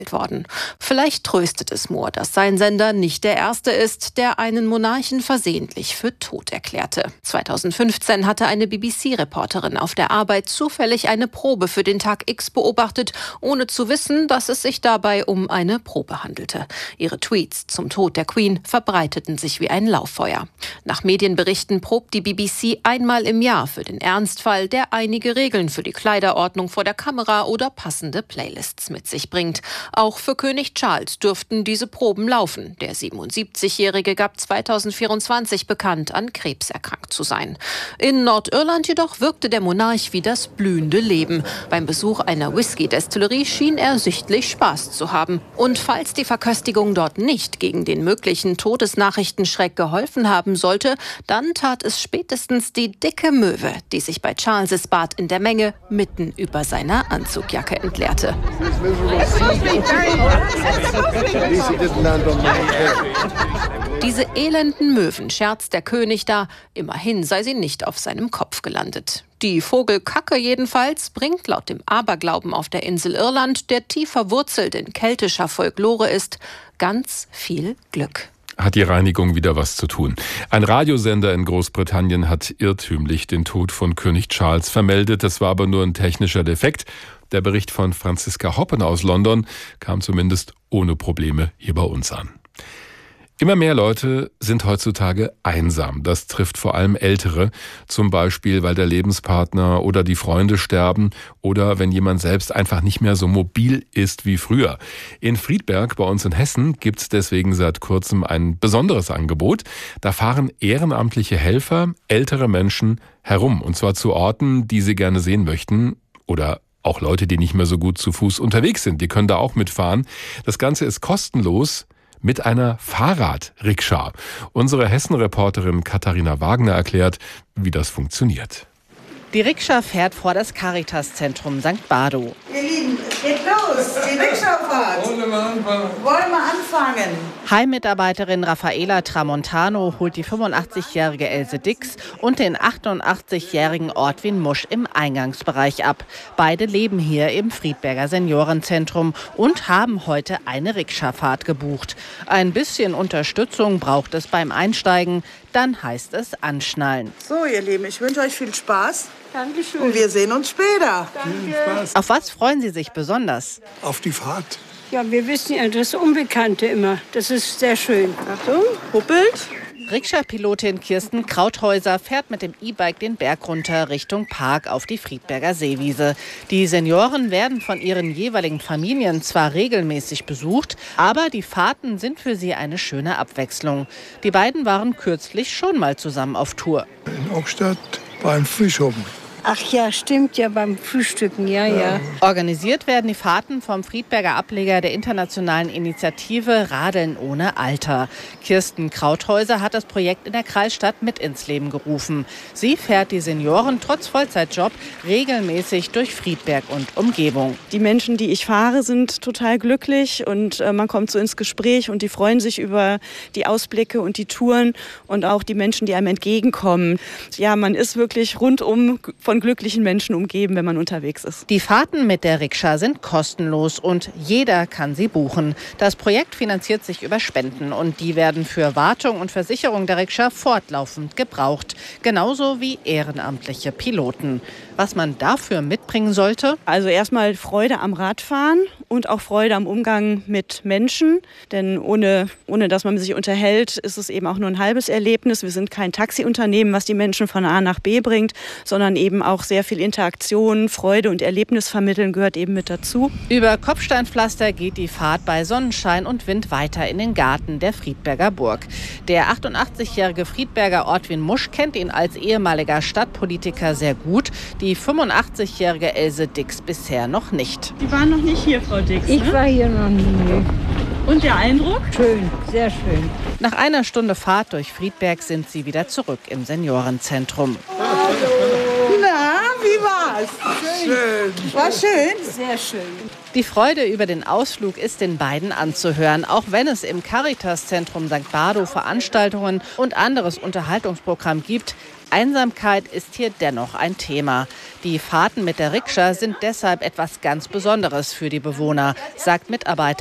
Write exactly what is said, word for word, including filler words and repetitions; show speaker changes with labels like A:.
A: worden. Vielleicht tröstet es Moore, dass sein Sender nicht der erste ist, der einen Monarchen versehentlich für tot erklärte. zweitausendfünfzehn hatte eine B B C-Reporterin auf der Arbeit zufällig eine Probe für den Tag X beobachtet, ohne zu wissen, dass es sich dabei um eine Probe handelte. Ihre Tweets zum Tod der Queen verbreiteten sich wie ein Lauffeuer. Nach Medienberichten probt die B B C einmal im Jahr für den Ernstfall, der einige Regeln für die Kleiderordnung vor der Kamera oder passende Playlists mit sich bringt. Auch für König Charles dürften diese Proben laufen. Der siebenundsiebzigjährige gab zweitausendvierundzwanzig bekannt, an Krebs erkrankt zu sein. In Nordirland jedoch wirkte der Monarch wie das blühende Leben. Beim Besuch einer Whisky-Destillerie schien er sichtlich Spaß zu haben. Und falls die Verköstigung dort nicht gegen den möglichen Todesnachrichtenschreck geholfen haben sollte, dann tat es spätestens die dicke Möwe, die sich bei Charles' Bad in der Menge mitten über seiner Anzugjacke entleerte. Diese elenden Möwen, scherzt der König da, immerhin sei sie nicht auf seinem Kopf gelandet. Die Vogelkacke jedenfalls bringt laut dem Aberglauben auf der Insel Irland, der tief verwurzelt in keltischer Folklore ist, ganz viel Glück.
B: Hat die Reinigung wieder was zu tun. Ein Radiosender in Großbritannien hat irrtümlich den Tod von König Charles vermeldet. Das war aber nur ein technischer Defekt. Der Bericht von Franziska Hoppen aus London kam zumindest ohne Probleme hier bei uns an. Immer mehr Leute sind heutzutage einsam. Das trifft vor allem Ältere, zum Beispiel, weil der Lebenspartner oder die Freunde sterben oder wenn jemand selbst einfach nicht mehr so mobil ist wie früher. In Friedberg bei uns in Hessen gibt es deswegen seit kurzem ein besonderes Angebot. Da fahren ehrenamtliche Helfer ältere Menschen herum, und zwar zu Orten, die sie gerne sehen möchten, oder auch Leute, die nicht mehr so gut zu Fuß unterwegs sind. Die können da auch mitfahren. Das Ganze ist kostenlos mit einer Fahrradrikscha. Unsere Hessen-Reporterin Katharina Wagner erklärt, wie das funktioniert.
C: Die Rikscha fährt vor das Caritas-Zentrum Sankt Bardo.
D: Ihr Lieben, es geht los, die Rikscha-Fahrt. Wollen wir anfangen? Wollen wir anfangen?
C: Heimmitarbeiterin Raffaela Tramontano holt die fünfundachtzigjährige Else Dix und den achtundachtzigjährigen Ortwin Musch im Eingangsbereich ab. Beide leben hier im Friedberger Seniorenzentrum und haben heute eine Rikscha-Fahrt gebucht. Ein bisschen Unterstützung braucht es beim Einsteigen, dann heißt es anschnallen.
D: So, ihr Lieben, ich wünsche euch viel Spaß.
E: Dankeschön.
D: Und wir sehen uns später.
E: Danke.
C: Auf was freuen Sie sich besonders?
F: Auf die Fahrt.
E: Ja, wir wissen ja das Unbekannte immer. Das ist sehr schön.
D: Achtung, huppelt.
C: Rikscha-Pilotin Kirsten Krauthäuser fährt mit dem E-Bike den Berg runter Richtung Park auf die Friedberger Seewiese. Die Senioren werden von ihren jeweiligen Familien zwar regelmäßig besucht, aber die Fahrten sind für sie eine schöne Abwechslung. Die beiden waren kürzlich schon mal zusammen auf Tour.
F: In Ockstadt beim Frühschoppen.
E: Ach ja, stimmt ja, beim Frühstücken, ja, ja.
C: Organisiert werden die Fahrten vom Friedberger Ableger der internationalen Initiative Radeln ohne Alter. Kirsten Krauthäuser hat das Projekt in der Kreisstadt mit ins Leben gerufen. Sie fährt die Senioren trotz Vollzeitjob regelmäßig durch Friedberg und Umgebung.
G: Die Menschen, die ich fahre, sind total glücklich und äh, man kommt so ins Gespräch und die freuen sich über die Ausblicke und die Touren und auch die Menschen, die einem entgegenkommen. Ja, man ist wirklich rundum von glücklichen Menschen umgeben, wenn man unterwegs ist.
C: Die Fahrten mit der Rikscha sind kostenlos und jeder kann sie buchen. Das Projekt finanziert sich über Spenden und die werden für Wartung und Versicherung der Rikscha fortlaufend gebraucht. Genauso wie ehrenamtliche Piloten. Was man dafür mitbringen sollte?
G: Also erstmal Freude am Radfahren und auch Freude am Umgang mit Menschen. Denn ohne, ohne dass man sich unterhält, ist es eben auch nur ein halbes Erlebnis. Wir sind kein Taxiunternehmen, was die Menschen von A nach B bringt, sondern eben auch sehr viel Interaktion, Freude und Erlebnis vermitteln gehört eben mit dazu.
C: Über Kopfsteinpflaster geht die Fahrt bei Sonnenschein und Wind weiter in den Garten der Friedberger Burg. Der achtundachtzigjährige Friedberger Ortwin Musch kennt ihn als ehemaliger Stadtpolitiker sehr gut. Die fünfundachtzigjährige Else Dix bisher noch nicht.
G: Sie waren noch nicht hier, Frau Dix, ne?
E: Ich war hier noch nie.
G: Und der Eindruck?
E: Schön, sehr schön.
C: Nach einer Stunde Fahrt durch Friedberg sind sie wieder zurück im Seniorenzentrum.
D: Na, wie war's?
F: Schön.
D: War schön?
E: Sehr schön.
C: Die Freude über den Ausflug ist den beiden anzuhören, auch wenn es im Caritas-Zentrum Sankt Bardo Veranstaltungen und anderes Unterhaltungsprogramm gibt. Einsamkeit ist hier dennoch ein Thema. Die Fahrten mit der Rikscha sind deshalb etwas ganz Besonderes für die Bewohner, sagt Mitarbeiter